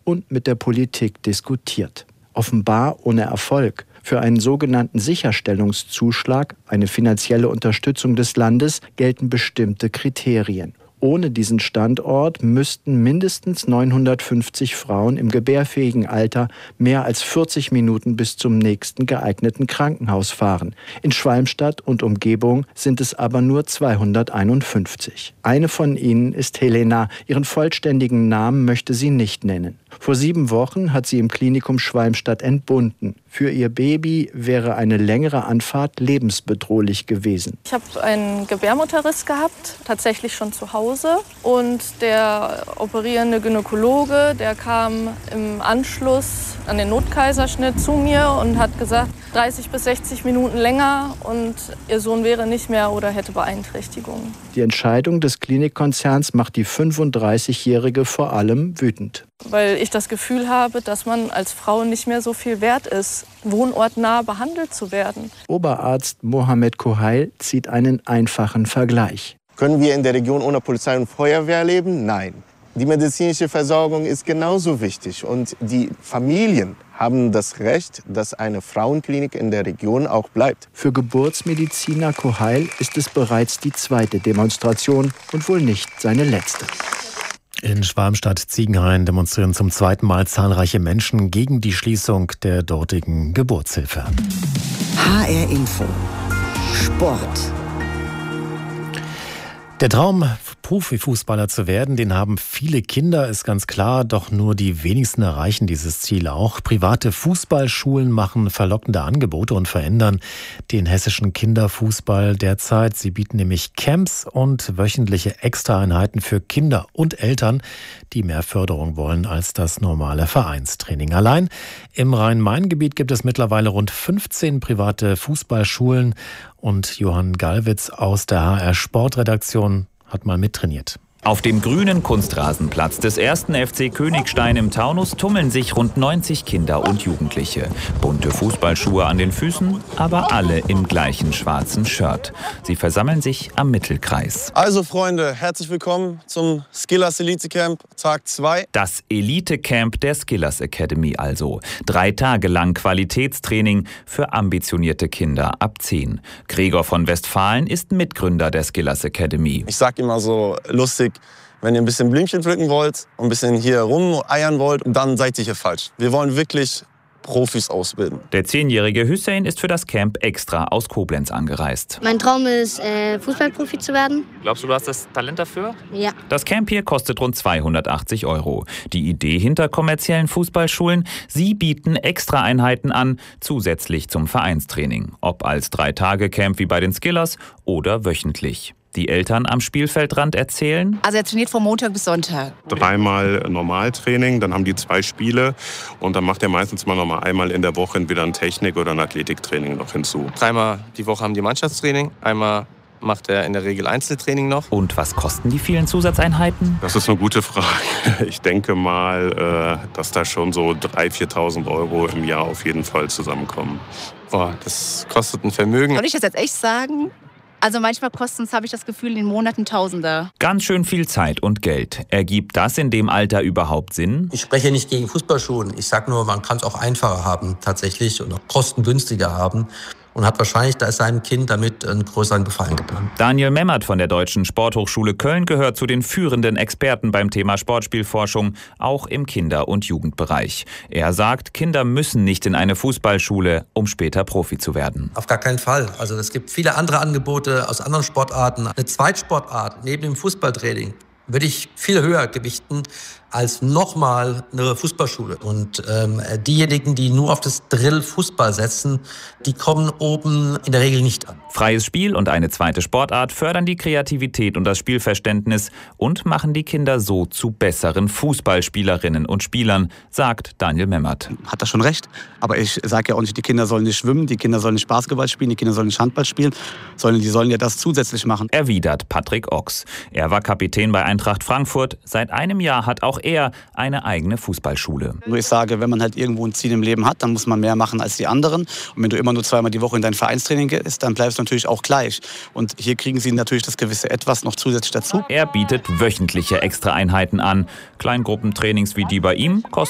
und mit der Politik diskutiert. Offenbar ohne Erfolg. Für einen sogenannten Sicherstellungszuschlag, eine finanzielle Unterstützung des Landes, gelten bestimmte Kriterien. Ohne diesen Standort müssten mindestens 950 Frauen im gebärfähigen Alter mehr als 40 Minuten bis zum nächsten geeigneten Krankenhaus fahren. In Schwalmstadt und Umgebung sind es aber nur 251. Eine von ihnen ist Helena. Ihren vollständigen Namen möchte sie nicht nennen. Vor 7 Wochen hat sie im Klinikum Schwalmstadt entbunden. Für ihr Baby wäre eine längere Anfahrt lebensbedrohlich gewesen. Ich habe einen Gebärmutterriss gehabt, tatsächlich schon zu Hause. Und der operierende Gynäkologe, der kam im Anschluss an den Notkaiserschnitt zu mir und hat gesagt, 30 bis 60 Minuten länger und ihr Sohn wäre nicht mehr oder hätte Beeinträchtigungen. Die Entscheidung des Klinikkonzerns macht die 35-Jährige vor allem wütend. Weil ich das Gefühl habe, dass man als Frau nicht mehr so viel wert ist, wohnortnah behandelt zu werden. Oberarzt Mohamed Kohail zieht einen einfachen Vergleich. Können wir in der Region ohne Polizei und Feuerwehr leben? Nein. Die medizinische Versorgung ist genauso wichtig. Und die Familien haben das Recht, dass eine Frauenklinik in der Region auch bleibt. Für Geburtsmediziner Kohail ist es bereits die 2. Demonstration und wohl nicht seine letzte. In Schwalmstadt-Ziegenhain demonstrieren zum 2. Mal zahlreiche Menschen gegen die Schließung der dortigen Geburtshilfe. HR Info. Sport. Der Traum, Profifußballer zu werden, den haben viele Kinder, ist ganz klar, doch nur die wenigsten erreichen dieses Ziel auch. Private Fußballschulen machen verlockende Angebote und verändern den hessischen Kinderfußball derzeit. Sie bieten nämlich Camps und wöchentliche Extraeinheiten für Kinder und Eltern, die mehr Förderung wollen als das normale Vereinstraining. Allein im Rhein-Main-Gebiet gibt es mittlerweile rund 15 private Fußballschulen und Johann Gallwitz aus der HR Sportredaktion hat mal mittrainiert. Auf dem grünen Kunstrasenplatz des 1. FC Königstein im Taunus tummeln sich rund 90 Kinder und Jugendliche. Bunte Fußballschuhe an den Füßen, aber alle im gleichen schwarzen Shirt. Sie versammeln sich am Mittelkreis. Also Freunde, herzlich willkommen zum Skillers Elite Camp Tag 2. Das Elite Camp der Skillers Academy also. 3 Tage lang Qualitätstraining für ambitionierte Kinder ab 10. Gregor von Westfalen ist Mitgründer der Skillers Academy. Ich sag immer so lustig, wenn ihr ein bisschen Blümchen pflücken wollt und ein bisschen hier rumeiern wollt, dann seid ihr hier falsch. Wir wollen wirklich Profis ausbilden. Der 10-jährige Hüseyin ist für das Camp extra aus Koblenz angereist. Mein Traum ist, Fußballprofi zu werden. Glaubst du, du hast das Talent dafür? Ja. Das Camp hier kostet rund 280 €. Die Idee hinter kommerziellen Fußballschulen: sie bieten Extraeinheiten an, zusätzlich zum Vereinstraining. Ob als 3-Tage-Camp wie bei den Skillers oder wöchentlich. Die Eltern am Spielfeldrand erzählen: Also er trainiert von Montag bis Sonntag. 3-mal Normaltraining, dann haben die 2 Spiele und dann macht er meistens mal noch mal einmal in der Woche entweder ein Technik- oder ein Athletiktraining noch hinzu. 3-mal die Woche haben die Mannschaftstraining, einmal macht er in der Regel Einzeltraining noch. Und was kosten die vielen Zusatzeinheiten? Das ist eine gute Frage. Ich denke mal, dass da schon so 3.000, 4.000 € im Jahr auf jeden Fall zusammenkommen. Boah, das kostet ein Vermögen. Soll ich das jetzt echt sagen? Also manchmal kosten es, habe ich das Gefühl, in den Monaten Tausender. Ganz schön viel Zeit und Geld. Ergibt das in dem Alter überhaupt Sinn? Ich spreche nicht gegen Fußballschulen. Ich sage nur, man kann es auch einfacher haben tatsächlich und auch kostengünstiger haben. Und hat wahrscheinlich da seinem Kind damit einen größeren Gefallen getan. Daniel Memmert von der Deutschen Sporthochschule Köln gehört zu den führenden Experten beim Thema Sportspielforschung, auch im Kinder- und Jugendbereich. Er sagt, Kinder müssen nicht in eine Fußballschule, um später Profi zu werden. Auf gar keinen Fall. Also es gibt viele andere Angebote aus anderen Sportarten. Eine Zweitsportart neben dem Fußballtraining würde ich viel höher gewichten als nochmal eine Fußballschule. Und diejenigen, die nur auf das Drill Fußball setzen, die kommen oben in der Regel nicht an. Freies Spiel und eine zweite Sportart fördern die Kreativität und das Spielverständnis und machen die Kinder so zu besseren Fußballspielerinnen und Spielern, sagt Daniel Memmert. Hat er schon recht, aber ich sage ja auch nicht, die Kinder sollen nicht schwimmen, die Kinder sollen nicht Basketball spielen, die Kinder sollen nicht Handball spielen, sondern die sollen ja das zusätzlich machen. Erwidert Patrick Ochs. Er war Kapitän bei Eintracht Frankfurt. Seit einem Jahr hat auch er eine eigene Fußballschule. Nur ich sage, wenn man halt irgendwo ein Ziel im Leben hat, dann muss man mehr machen als die anderen. Und wenn du immer nur 2-mal die Woche in dein Vereinstraining gehst, dann bleibst du natürlich auch gleich. Und hier kriegen sie natürlich das gewisse Etwas noch zusätzlich dazu. Er bietet wöchentliche Extraeinheiten an. Kleingruppentrainings wie die bei ihm kosten